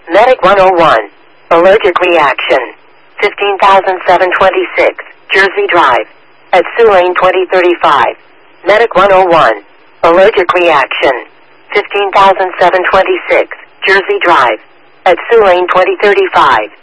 Medic 101. Allergic reaction. 15,726. Jersey Drive. At Sulane 2035. Medic 101. Allergic reaction. 15,726. Jersey Drive. At Sulane 2035.